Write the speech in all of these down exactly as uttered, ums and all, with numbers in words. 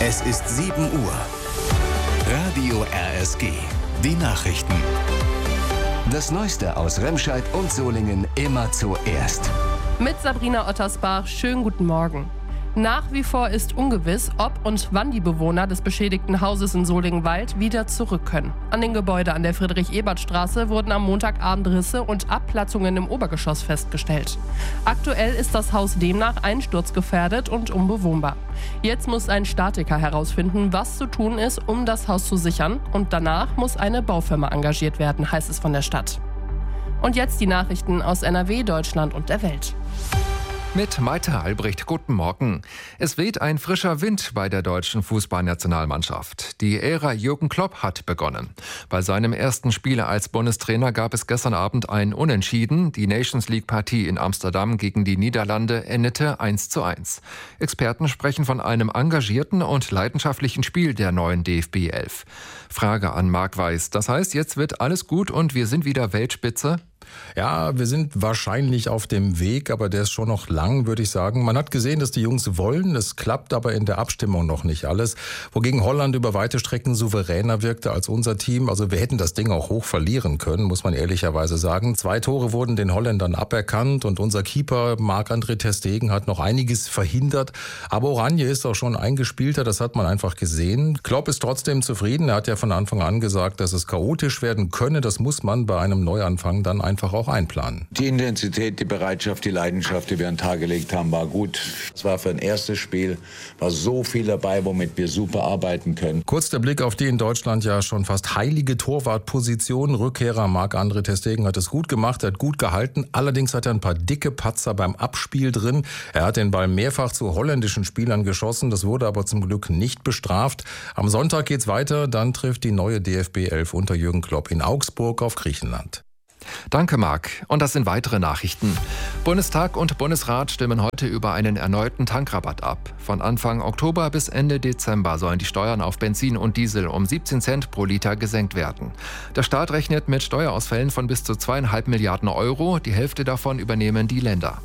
Es ist sieben Uhr. Radio R S G. Die Nachrichten. Das Neueste aus Remscheid und Solingen immer zuerst. Mit Sabrina Ottersbach, schönen guten Morgen. Nach wie vor ist ungewiss, ob und wann die Bewohner des beschädigten Hauses in Solingenwald wieder zurück können. An den Gebäuden an der Friedrich-Ebert-Straße wurden am Montagabend Risse und Abplatzungen im Obergeschoss festgestellt. Aktuell ist das Haus demnach einsturzgefährdet und unbewohnbar. Jetzt muss ein Statiker herausfinden, was zu tun ist, um das Haus zu sichern, und danach muss eine Baufirma engagiert werden, heißt es von der Stadt. Und jetzt die Nachrichten aus N R W, Deutschland und der Welt. Mit Maite Albrecht, guten Morgen. Es weht ein frischer Wind bei der deutschen Fußballnationalmannschaft. Die Ära Jürgen Klopp hat begonnen. Bei seinem ersten Spiel als Bundestrainer gab es gestern Abend ein Unentschieden. Die Nations League-Partie in Amsterdam gegen die Niederlande endete eins zu eins. Experten sprechen von einem engagierten und leidenschaftlichen Spiel der neuen D F B elf. Frage an Marc Weiß. Das heißt, jetzt wird alles gut und wir sind wieder Weltspitze? Ja, wir sind wahrscheinlich auf dem Weg, aber der ist schon noch lang, würde ich sagen. Man hat gesehen, dass die Jungs wollen, es klappt aber in der Abstimmung noch nicht alles. Wogegen Holland über weite Strecken souveräner wirkte als unser Team. Also wir hätten das Ding auch hoch verlieren können, muss man ehrlicherweise sagen. Zwei Tore wurden den Holländern aberkannt und unser Keeper Marc-André ter Stegen hat noch einiges verhindert. Aber Oranje ist auch schon eingespielter, das hat man einfach gesehen. Klopp ist trotzdem zufrieden. Er hat ja von Anfang an gesagt, dass es chaotisch werden könne. Das muss man bei einem Neuanfang dann einfach einfach auch einplanen. Die Intensität, die Bereitschaft, die Leidenschaft, die wir an den Tag gelegt haben, war gut. Es war für ein erstes Spiel, war so viel dabei, womit wir super arbeiten können. Kurz der Blick auf die in Deutschland ja schon fast heilige Torwartposition. Rückkehrer Marc-André ter Stegen hat es gut gemacht, er hat gut gehalten. Allerdings hat er ein paar dicke Patzer beim Abspiel drin. Er hat den Ball mehrfach zu holländischen Spielern geschossen. Das wurde aber zum Glück nicht bestraft. Am Sonntag geht's weiter. Dann trifft die neue D F B elf unter Jürgen Klopp in Augsburg auf Griechenland. Danke, Marc. Und das sind weitere Nachrichten. Bundestag und Bundesrat stimmen heute über einen erneuten Tankrabatt ab. Von Anfang Oktober bis Ende Dezember sollen die Steuern auf Benzin und Diesel um siebzehn Cent pro Liter gesenkt werden. Der Staat rechnet mit Steuerausfällen von bis zu zweieinhalb Milliarden Euro. Die Hälfte davon übernehmen die Länder.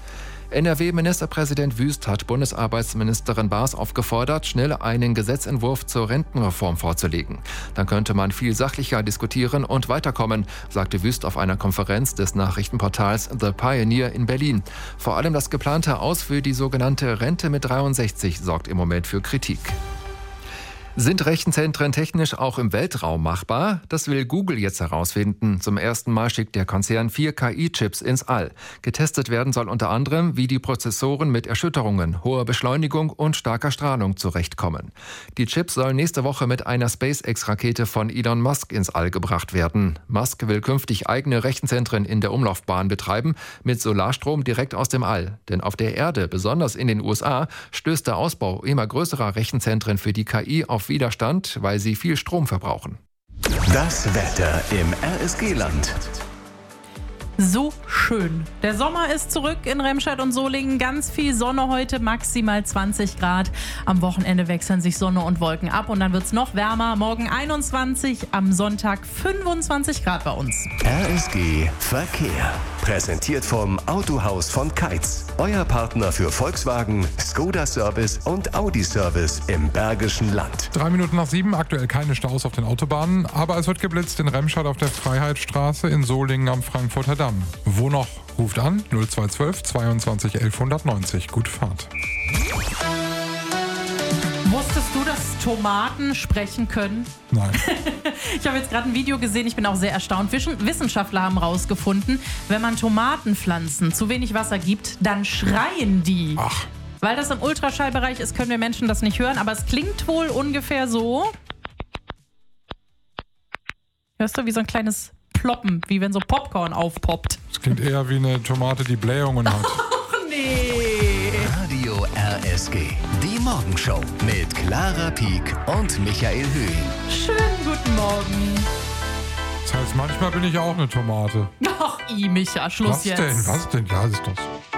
N R W-Ministerpräsident Wüst hat Bundesarbeitsministerin Baas aufgefordert, schnell einen Gesetzentwurf zur Rentenreform vorzulegen. Dann könnte man viel sachlicher diskutieren und weiterkommen, sagte Wüst auf einer Konferenz des Nachrichtenportals The Pioneer in Berlin. Vor allem das geplante Aus für die sogenannte Rente mit dreiundsechzig sorgt im Moment für Kritik. Sind Rechenzentren technisch auch im Weltraum machbar? Das will Google jetzt herausfinden. Zum ersten Mal schickt der Konzern vier K I-Chips ins All. Getestet werden soll unter anderem, wie die Prozessoren mit Erschütterungen, hoher Beschleunigung und starker Strahlung zurechtkommen. Die Chips sollen nächste Woche mit einer SpaceX-Rakete von Elon Musk ins All gebracht werden. Musk will künftig eigene Rechenzentren in der Umlaufbahn betreiben, mit Solarstrom direkt aus dem All. Denn auf der Erde, besonders in den U S A, stößt der Ausbau immer größerer Rechenzentren für die K I auf Widerstand, weil sie viel Strom verbrauchen. Das Wetter im R S G-Land. So schön. Der Sommer ist zurück in Remscheid und Solingen. Ganz viel Sonne heute, maximal zwanzig Grad. Am Wochenende wechseln sich Sonne und Wolken ab und dann wird es noch wärmer. Morgen einundzwanzig, am Sonntag fünfundzwanzig Grad bei uns. R S G Verkehr. Präsentiert vom Autohaus von Keitz. Euer Partner für Volkswagen, Skoda Service und Audi Service im Bergischen Land. Drei Minuten nach sieben, aktuell keine Staus auf den Autobahnen, aber es wird geblitzt in Remscheid auf der Freiheitsstraße, in Solingen am Frankfurter Damm. Wo noch? Ruft an null zwei eins zwei zweiundzwanzig elf neunzig. Gute Fahrt. Wusstest du, dass Tomaten sprechen können? Nein. Ich habe jetzt gerade ein Video gesehen, ich bin auch sehr erstaunt. Wissenschaftler haben herausgefunden, wenn man Tomatenpflanzen zu wenig Wasser gibt, dann schreien die. Ach. Weil das im Ultraschallbereich ist, können wir Menschen das nicht hören, aber es klingt wohl ungefähr so. Hörst du, wie so ein kleines Ploppen, wie wenn so Popcorn aufpoppt. Das klingt eher wie eine Tomate, die Blähungen hat. Ach nee. Radio R S G. Die Morgenshow mit Clara Pieck und Michael Höhing. Schönen guten Morgen. Das heißt, manchmal bin ich auch eine Tomate. Ach, i, Micha, Schluss Was jetzt. denn? Was denn? Ja, ist doch so.